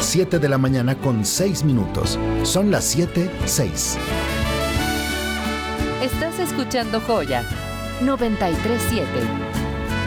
7 de la mañana con 6 minutos. Son las 7:06. Estás escuchando Joya 93.7.